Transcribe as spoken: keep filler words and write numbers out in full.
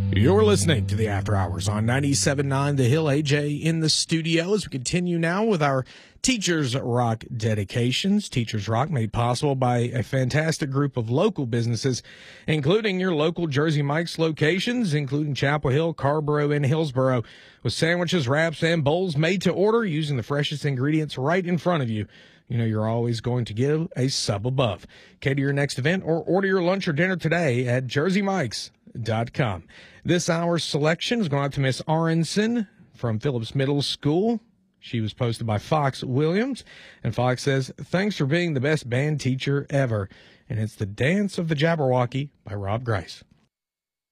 You're listening to the After Hours on ninety-seven point nine The Hill. A J in the studio as we continue now with our Teachers Rock dedications. Teachers Rock made possible by a fantastic group of local businesses, including your local Jersey Mike's locations, including Chapel Hill, Carborough, and Hillsborough, with sandwiches, wraps, and bowls made to order using the freshest ingredients right in front of you. You know you're always going to give a sub above. Cater your next event or order your lunch or dinner today at jersey mikes dot com. This hour's selection is going out to Miss Aronson from Phillips Middle School. She was posted by Fox Williams, and Fox says, "Thanks for being the best band teacher ever." And it's The Dance of the Jabberwocky by Rob Grice.